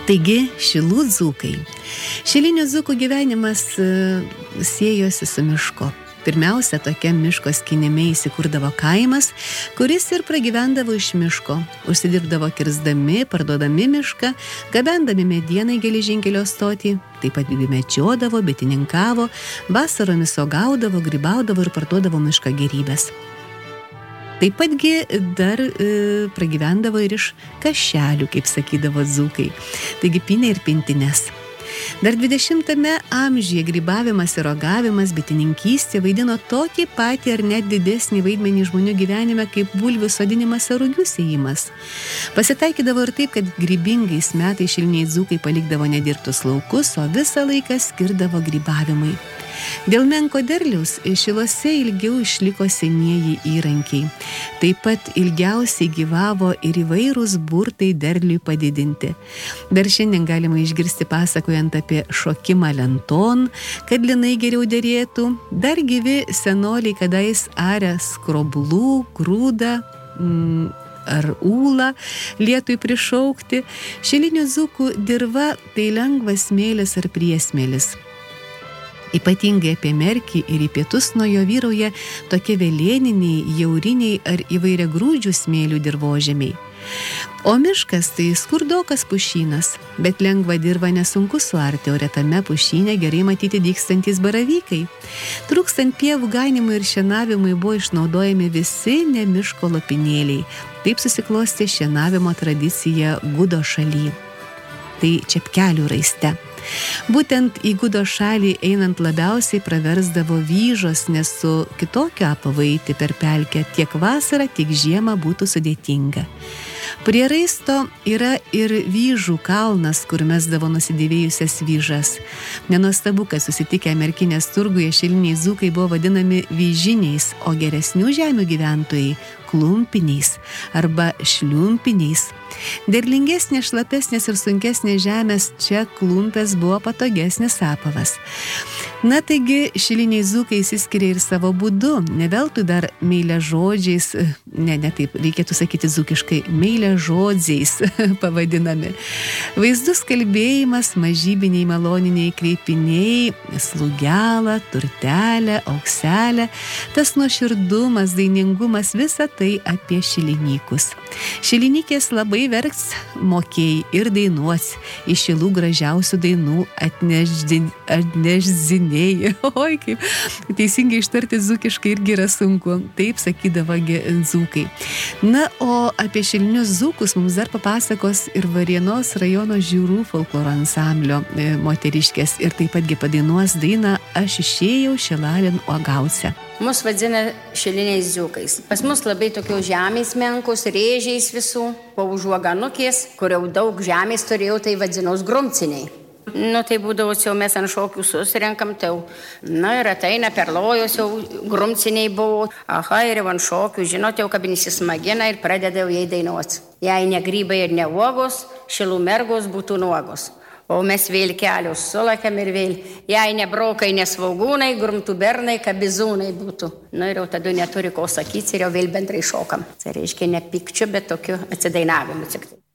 Taigi, Šilų dzūkai. Šilinių dzūkų gyvenimas siejosi su miško. Pirmiausia, tokia miško skynime įsikurdavo kaimas, kuris ir pragyvendavo iš miško. Užsidirbdavo kirsdami, parduodami mišką, gabendami medieną į geležinkelio stotį, taip pat medžiodavo, bitininkavo, vasaromis uogaudavo, grybaudavo ir parduodavo miško gėrybes. Taip patgi dar pragyvendavo ir iš kašelių, kaip sakydavo dzūkai. Taigi pynė ir pintines. Dar 20-ame amžiuje grybavimas ir uogavimas, bitininkystė vaidino tokį patį ar net didesnį vaidmenį žmonių gyvenime kaip bulvių sodinimas ar rugių sėjimas. Pasitaikydavo ir taip, kad grybingais metais šiliniai dzūkai palikdavo nedirbtus laukus, o visą laiką skirdavo grybavimui. Dėl menko derliaus Šiluose ilgiau išliko senieji įrankiai. Taip pat ilgiausiai gyvavo ir įvairūs burtai derliui padidinti. Dar šiandien galima išgirsti pasakojant apie šokimą lenton, kad linai geriau derėtų. Dar gyvi senoliai kadais arę skroblų, grūdą ar ūlą lietui prišaukti. Šilinių dzūkų dirva tai lengvas smėlis ar priesmėlis. Ypatingai apie Merkį ir į pietus nuo jo vyrauja tokie velėniniai, jauriniai ar įvairiagrūdžių smėlių dirvožemiai. O miškas tai skurdokas pušynas, bet lengva dirva nesunku suarti, o retame pušyne gerai matyti dygstantys baravykai. Trūkstant pievų ganimui ir šienavimui buvo išnaudojami visi ne miško lopinėliai. Taip susiklostė šienavimo tradicija Gudo šaly. Tai Čepkelių raiste. Būtent į Gudo šalį einant labiausiai praversdavo vyžos, nes su kitokiu apavu eiti per pelkę tiek vasarą, tiek žiemą būtų sudėtinga. Prie raisto yra ir vyžų kalnas, kur mesdavo nusidėvėjusias vyžas. Nenuostabu, kad susitikę Merkinės turguje šiliniai dzūkai buvo vadinami vyžiniais, o geresnių žemių gyventojai klumpiniais arba šliumpiniais. Derlingesnės, šlapesnės ir sunkesnės žemės čia klumpės buvo patogesnis apavas. Na taigi, šiliniai dzūkai išsiskiria ir savo būdu, ne veltui dar meilę žodžiais, ne taip reikėtų sakyti dzūkiškai, meilę žodžiais pavadinami. Vaizdus kalbėjimas, mažybiniai maloniniai kreipiniai, slūgelą, turtelę, aukselę, tas nuoširdumas, dainingumas, visa tai apie šilinykus. Šilinykės labai verks mokėjai ir dainuos, iš Šilų gražiausių dainų atnešziniai. Oi, kaip teisingai ištarti dzūkiškai irgi yra sunku. Taip sakydavo dzūkai. Na, o apie šilinius dzūkus mums dar papasakos ir Varėnos rajono Žiūrų folkloro ansamblio moteriškės ir taip patgi padainuos dainą Aš išėjau šilalin uogausią. Mus vadina šiliniais dzūkais. Pas mus labai tokios žemės menkus, rėžiais visų, po užuoganukės, kur jau daug žemės turėjau, tai vadinaus grumciniai. Nu, tai būdavo, jau mes ant šokių susirenkam, tai jau, na ir ateina perlojos, jau grumciniai buvo, aha, ir jau ant šokių, žinote, jau kabinisi smagina ir pradeda jau jai dainuoti. Jei ne grybai ir ne uogos, Šilų mergos būtų nuogos. O mes vėl kelius sulakėm ir vėl, jei ne brokai, ne svaugūnai, grumtų bernai, kabizūnai būtų. Nu ir jau tada neturi ko sakyti ir jau vėl bendrai šokam. Tai reiškia ne pikčiu, bet tokiu atsidainavimu.